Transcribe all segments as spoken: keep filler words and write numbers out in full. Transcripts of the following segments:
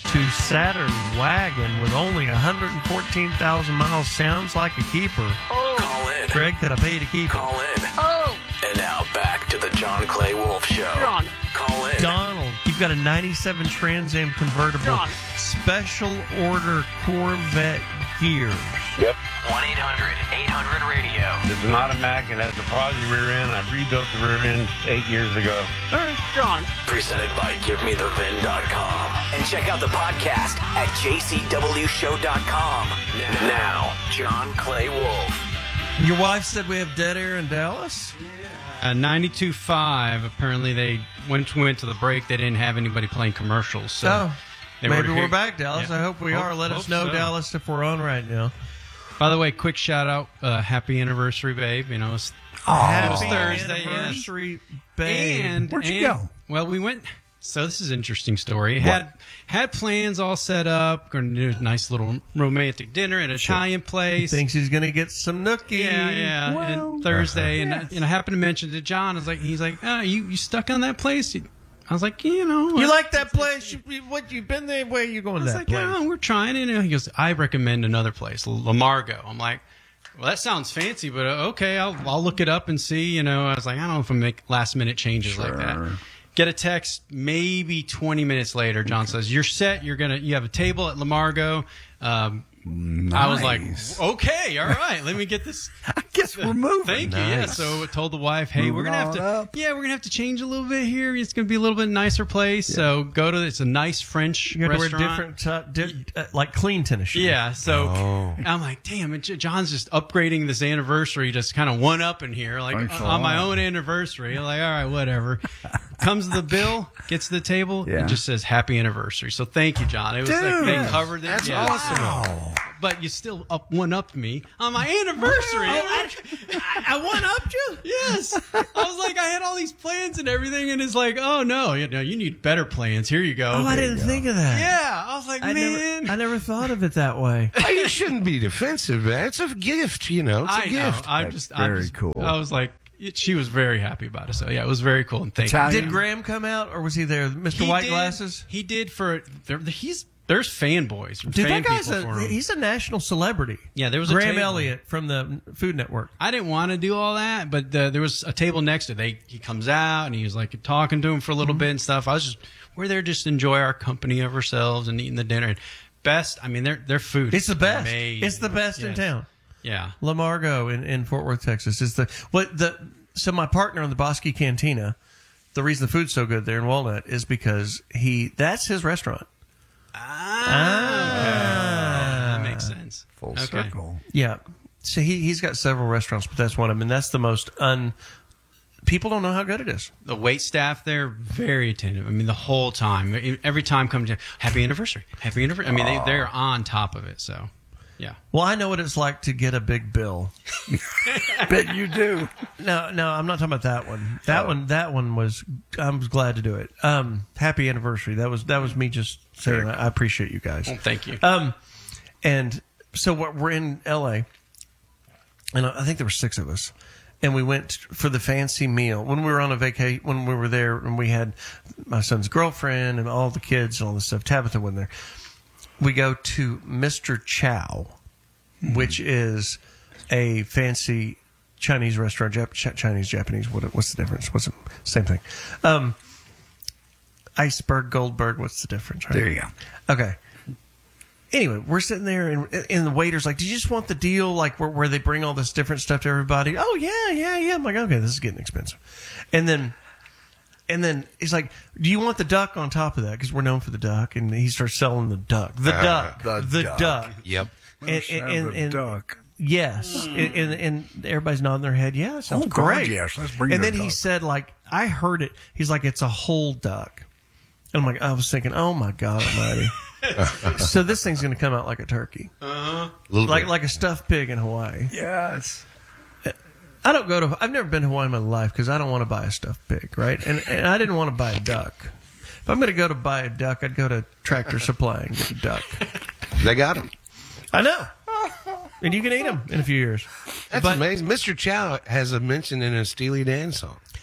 two Saturn wagon with only one hundred fourteen thousand miles sounds like a keeper. Oh. Call in. Greg, could I pay to keep Call it? in. Oh. And now back to the John Clay Wolf Show. John. Call in. Donald, you've got a ninety-seven Trans Am convertible, John. special order Corvette gears. Yep. one eight hundred eight hundred radio. It's an automatic and has a positive rear end. I rebuilt the rear end eight years ago. All right, John. Presented by Give Me The Vin dot com. And check out the podcast at J C W show dot com. Now, John Clay Wolf. Your wife said we have dead air in Dallas? Uh, ninety-two point five. Apparently, they went we went to the break. They didn't have anybody playing commercials. So Oh, they maybe were we're here- back, Dallas. Yeah. I hope we Hope- are. Let us hope know, so. Dallas, if we're on right now. By the way, quick shout out, uh, happy anniversary, babe. You know, it's, Happy it was Thursday. Yes. anniversary, babe. And Where'd you and- go? Well, we went. So this is an interesting story. Had had plans all set up. Going to do a nice little romantic dinner at an Italian place. Thinks he's going to get some nookie. Yeah, yeah. Well, and Thursday, and, yes. I, and I happened to mention to John. I was like, he's like, oh, you you stuck on that place? I was like, you know, You uh, like that place? You, you- what, you've been there? Where you going I to was that like, place? oh, we're trying it. And he goes, I recommend another place, Lamargo. I'm like, well, that sounds fancy, but uh, okay, I'll I'll look it up and see. You know, I was like, I don't know if I make last minute changes like that. Get a text maybe twenty minutes later. John says, you're set. You're gonna you have a table at Lamargo. Um, I was like, Nice. okay, all right, let me get this. I guess we're moving. Thank you. Yeah. So I told the wife, hey, we're Moving gonna have on to, up. yeah, we're gonna have to change a little bit here. It's gonna be a little bit nicer place. So go to it's a nice French You got to wear restaurant. different, uh, di- uh, like clean tennis shoes. Yeah, so Oh. I'm like, damn, and J- John's just upgrading this anniversary, just kind of one up in here, like Thanks a on my lot. own anniversary. I'm like, all right, whatever. Comes the bill, gets to the table, Yeah. it just says happy anniversary. So thank you, John. It was like Dude, they covered it. That's yeah. awesome. Wow. But you still up one upped me on my anniversary. I, I one upped you? Yes. I was like, I had all these plans and everything, and it's like, oh no, you know, you need better plans. Here you go. Oh, I didn't think of that. Yeah. I was like, I man. never, I never thought of it that way. Hey, you shouldn't be defensive, man. It's a gift, you know. It's a I know. gift. I'm That's just I'm very just- cool. I was like, it, she was very happy about it. So yeah, it was very cool. And thank you. Italian. Did Graham come out, or was he there, Mister He White did- Glasses? He did for there, he's there's fanboys, Dude, fan that guy's people a, for him. he's a national celebrity. Yeah, there was a Graham table. Elliott from the Food Network. I didn't want to do all that, but uh, there was a table next to it. They he comes out and he was like talking to him for a little bit and stuff. I was just we're there just to enjoy our company of ourselves and eating the dinner. And best, I mean, their their food. It's the is best. amazing. It's the best in Yes. town. Yeah. Lamargo in, in Fort Worth, Texas is the what the so my partner in the Bosque Cantina. The reason the food's so good there in Walnut is because he that's his restaurant. Ah, that makes sense. Full Okay. circle. Yeah. So he he's got several restaurants, but that's one of them, and that's the most un. People don't know how good it is. The wait staff there very attentive. I mean, the whole time, every time coming to happy anniversary, happy anniversary. I mean, they they're on top of it. So, yeah. Well, I know what it's like to get a big bill. Bet you do. No, no, I'm not talking about that one. That one, that one was. I was glad to do it. Um, happy anniversary. That was that was me just saying. I appreciate you guys. Well, thank you. Um, and so we're we're in L A, and I think there were six of us, and we went for the fancy meal when we were on a vacation. When we were there, and we had my son's girlfriend and all the kids and all this stuff. Tabitha went there. We go to Mister Chow, which is a fancy Chinese restaurant. Jap- Ch- Chinese, Japanese. What, what's the difference? What's the same thing? Um, iceberg, Goldberg. What's the difference? Right? There you go. Okay. Anyway, we're sitting there, and, and the waiter's like, "Do you just want the deal, like where, where they bring all this different stuff to everybody?" Oh yeah, yeah, yeah. I'm like, okay, this is getting expensive. And then, and then he's like, "Do you want the duck on top of that? Because we're known for the duck." And he starts selling the duck, the Uh, duck, the the, duck. duck. Yep. And, Let's and, have and, the and- duck. yes, and, and, and everybody's nodding their head. Yeah, that sounds Oh, God, great. yes, let's bring And the then he duck. said, like, I heard it. He's like, it's a whole duck. And I'm like, I was thinking, oh my God Almighty. So this thing's going to come out like a turkey, A little like bit. like a stuffed pig in Hawaii. Yes. I don't go to. I've never been to Hawaii in my life because I don't want to buy a stuffed pig, right? And and I didn't want to buy a duck. If I'm going to go to buy a duck, I'd go to Tractor Supply and get a duck. They got him. I know, and you can eat them in a few years. That's But- amazing. Mister Chow has a mention in a Steely Dan song.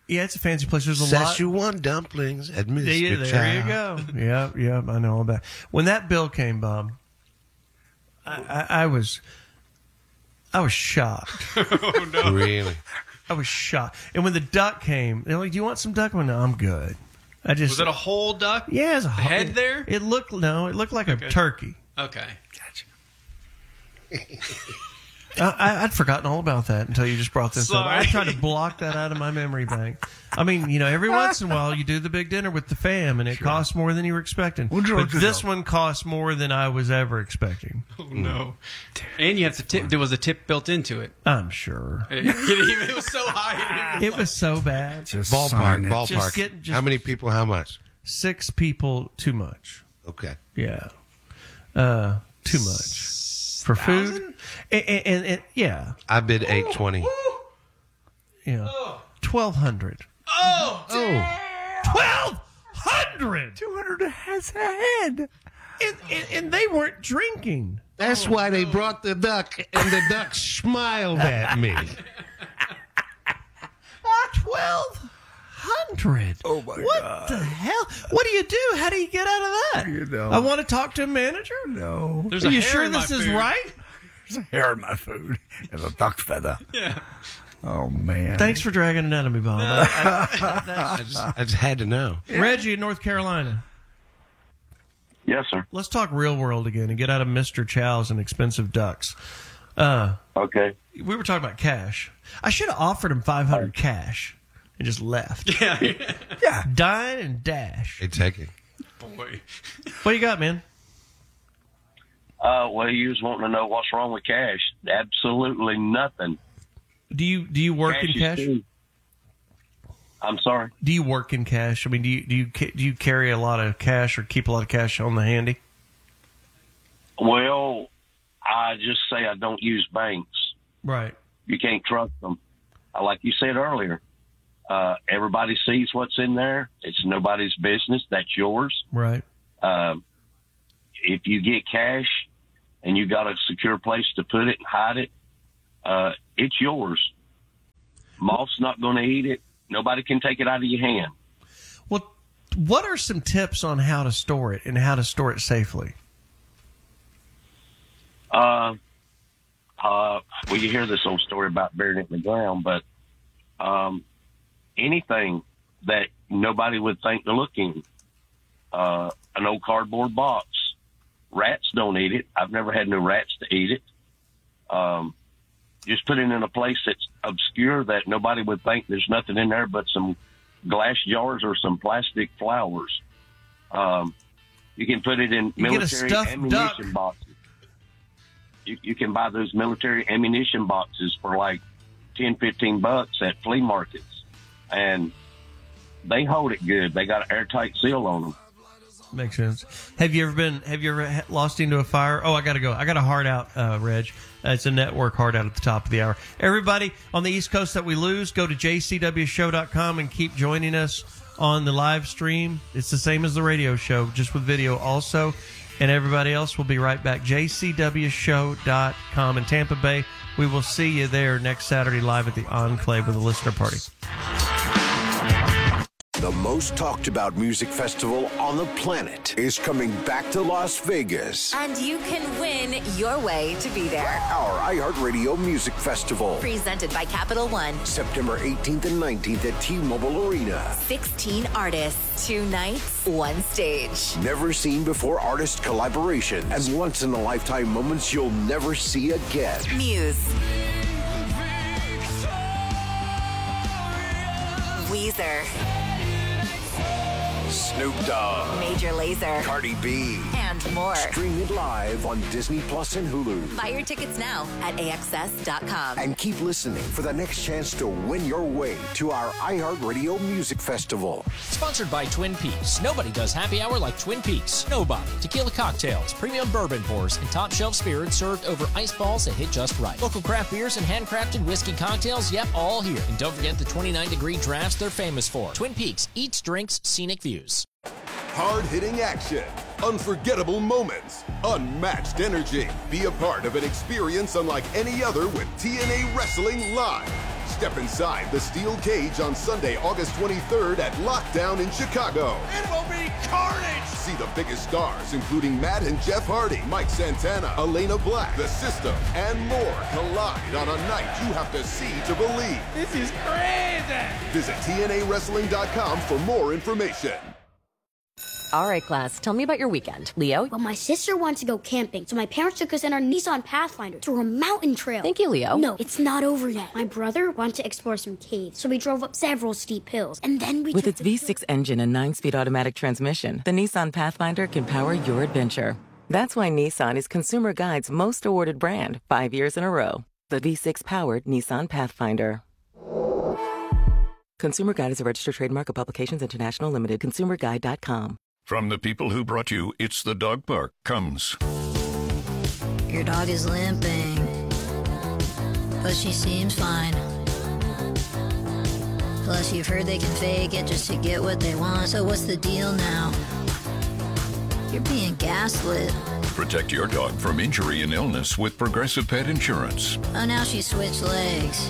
Yeah, it's a fancy place. There's a lot. Szechuan dumplings at Mister Yeah, there you go. Yeah, yeah, I know all about. When that bill came, Bob, I, I, I was, I was shocked. Oh no! Really? I was shocked. And when the duck came, they're like, "Do you want some duck?" I went, "No, I'm good." I just Was it a whole duck? yeah, it was a whole- head it, there? It looked no, it looked like Okay. a turkey. Okay. I, I'd forgotten all about that until you just brought this up. Sorry. I tried to block that out of my memory bank. I mean, you know, every once in a while you do the big dinner with the fam, and it costs more than you were expecting. Well, But George, this no. one costs more than I was ever expecting. Oh no! And you have to tip. There was a tip built into it. I'm sure. It, it was so high. It was so bad. Just Ballpark, sign it. ballpark. Just get- just- How many people? How much? Six people, too much. Okay. Yeah. Uh, too much. For food? And, and, and, and- yeah. I bid eight twenty. Yeah. twelve hundred. Oh! twelve hundred! two hundred has a head. And, and, and they weren't drinking. That's why they brought the duck, and the duck smiled at me. twelve hundred. Oh, my what God. the hell? What do you do? How do you get out of that? You know. I want to talk to a manager. No. There's Are a you hair sure in my this is food. right? There's a hair in my food. There's a duck feather. Yeah. Oh, man. Thanks for dragging it out of me, Bob. I just, I just had to know. Reggie in North Carolina. Yes, sir. Let's talk real world again and get out of Mister Chow's and expensive ducks. Uh, Okay. we were talking about cash. I should have offered him five hundred cash and just left. Yeah. Yeah. Dine and dash. They take it. Boy. What you got, man? Uh, well, you was wanting to know what's wrong with cash. Absolutely nothing. Do you do you work in is cash? king. I'm sorry. Do you work in cash? I mean, do you do you ca- do you carry a lot of cash or keep a lot of cash on the handy? Well, I just say I don't use banks. Right. You can't trust them. Uh, Like you said earlier, uh, everybody sees what's in there. It's nobody's business. That's yours. Right. Um, if you get cash and you got a secure place to put it and hide it, uh, it's yours. Moth's not going to eat it. Nobody can take it out of your hand. Well, what are some tips on how to store it and how to store it safely? Uh, uh, well, you hear this old story about burying it in the ground, but um, anything that nobody would think to look in, uh, an old cardboard box, rats don't eat it. I've never had no rats to eat it. Um, just put it in a place that's obscure that nobody would think there's nothing in there but some glass jars or some plastic flowers. Um, you can put it in You get a military stuffed ammunition duck. boxes. You, you can buy those military ammunition boxes for like ten, fifteen bucks at flea markets. And they hold it good. They got an airtight seal on them. Makes sense. Have you ever been? Have you ever ha- lost into a fire? Oh, I got to go. I got a hard out, uh, Reg. Uh, it's a network hard out at the top of the hour. Everybody on the East Coast that we lose, go to j c w show dot com and keep joining us on the live stream. It's the same as the radio show, just with video also. And everybody else will be right back. j c w show dot com in Tampa Bay. We will see you there next Saturday live at the Enclave with a listener party. The most talked about music festival on the planet is coming back to Las Vegas. And you can win your way to be there. Our iHeartRadio Music Festival. Presented by Capital One. September eighteenth and nineteenth at T-Mobile Arena. sixteen artists, two nights, one stage. Never seen before artist collaborations and once in a lifetime moments you'll never see again. Muse. Weezer. Snoop Dogg. Major Lazer. Cardi B. And more. Stream it live on Disney Plus and Hulu. Buy your tickets now at a x s dot com. And keep listening for the next chance to win your way to our iHeartRadio Music Festival. Sponsored by Twin Peaks. Nobody does happy hour like Twin Peaks. Nobody. Tequila cocktails, premium bourbon pours, and top shelf spirits served over ice balls that hit just right. Local craft beers and handcrafted whiskey cocktails, yep, all here. And don't forget the twenty-nine degree drafts they're famous for. Twin Peaks. Eats, drinks, scenic views. Hard-hitting action, unforgettable moments, unmatched energy. Be a part of an experience unlike any other with T N A Wrestling Live. Step inside the steel cage on Sunday, August twenty-third at Lockdown in Chicago. It will be carnage! See the biggest stars, including Matt and Jeff Hardy, Mike Santana, Elena Black, The System, and more collide on a night you have to see to believe. This is crazy! Visit T N A wrestling dot com for more information. All right, class, tell me about your weekend. Leo? Well, my sister wants to go camping, so my parents took us in our Nissan Pathfinder to a mountain trail. Thank you, Leo. No, it's not over yet. My brother wanted to explore some caves, so we drove up several steep hills, and then we With took its V six engine and nine-speed automatic transmission, the Nissan Pathfinder can power your adventure. That's why Nissan is Consumer Guide's most awarded brand, five years in a row. The V six-powered Nissan Pathfinder. Consumer Guide is a registered trademark of Publications International Limited. consumer guide dot com. From the people who brought you It's the Dog Park comes. Your dog is limping, but she seems fine. Plus, you've heard they can fake it just to get what they want. So what's the deal now? You're being gaslit. Protect your dog from injury and illness with Progressive Pet Insurance. Oh, now she switched legs.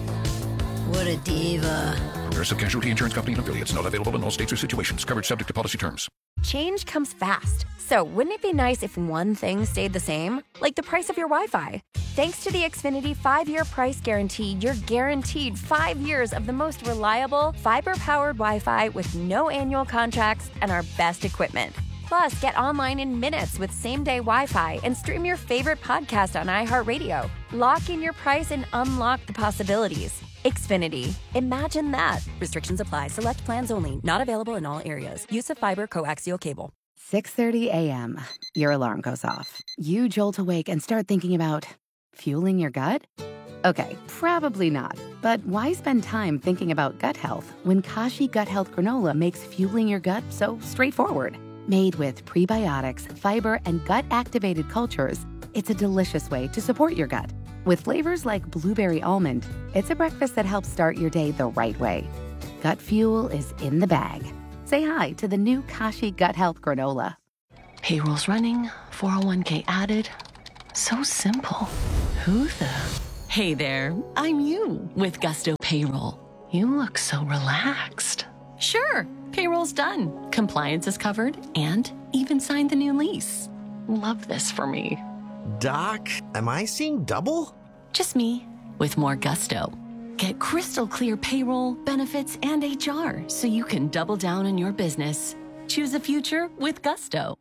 What a diva. Progressive Casualty Insurance Company and affiliates. Not available in all states or situations. Coverage subject to policy terms. Change comes fast. So wouldn't it be nice if one thing stayed the same? Like the price of your Wi-Fi. Thanks to the Xfinity five-year price guarantee, you're guaranteed five years of the most reliable, fiber-powered Wi-Fi with no annual contracts and our best equipment. Plus, get online in minutes with same-day Wi-Fi and stream your favorite podcast on iHeartRadio. Lock in your price and unlock the possibilities. Xfinity. Imagine that. Restrictions apply. Select plans only. Not available in all areas. Use of fiber coaxial cable. six thirty a.m. Your alarm goes off. You jolt awake and start thinking about fueling your gut? Okay, probably not. But why spend time thinking about gut health when Kashi Gut Health Granola makes fueling your gut so straightforward? Made with prebiotics, fiber, and gut-activated cultures, it's a delicious way to support your gut. With flavors like blueberry almond, it's a breakfast that helps start your day the right way. Gut fuel is in the bag. Say hi to the new Kashi Gut Health Granola. Payroll's running, four oh one k added. So simple. Who the? Hey there, I'm you with Gusto Payroll. You look so relaxed. Sure, payroll's done. Compliance is covered and even signed the new lease. Love this for me. Doc, am I seeing double? Just me, with more gusto. Get crystal clear payroll, benefits, and H R so you can double down on your business. Choose a future with gusto.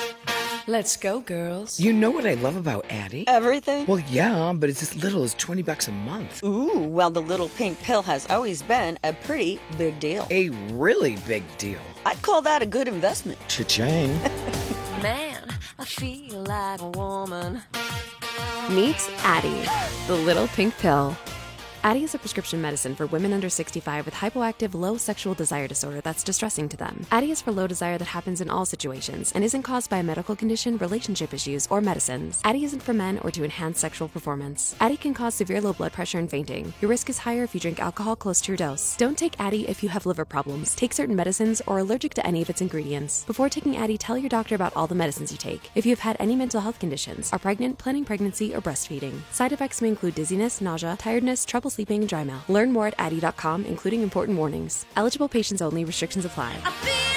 Let's go, girls. You know what I love about Addie? Everything? Well, yeah, but it's as little as twenty bucks a month. Ooh, well, the little pink pill has always been a pretty big deal. A really big deal. I'd call that a good investment. Cha-ching. Man, I feel like a woman. Meet Addie, the little pink pill. Addie is a prescription medicine for women under sixty-five with hypoactive low sexual desire disorder that's distressing to them. Addie is for low desire that happens in all situations and isn't caused by a medical condition, relationship issues, or medicines. Addie isn't for men or to enhance sexual performance. Addie can cause severe low blood pressure and fainting. Your risk is higher if you drink alcohol close to your dose. Don't take Addie if you have liver problems, take certain medicines, or are allergic to any of its ingredients. Before taking Addie, tell your doctor about all the medicines you take. If you have had any mental health conditions, are pregnant, planning pregnancy, or breastfeeding. Side effects may include dizziness, nausea, tiredness, trouble sleeping, and dry mouth. Learn more at addie dot com, including important warnings. Eligible patients only. Restrictions apply.